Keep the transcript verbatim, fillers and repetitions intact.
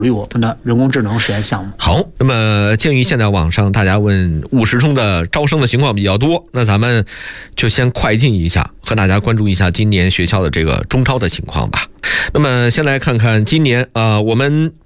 虑我们的人工智能实验项目。 好，那么鉴于现在网上大家问五十中的招生的情况比较多，那咱们就先快进一下，和大家关注一下今年学校的这个中招的情况吧。那么先来看看今年啊、呃，我们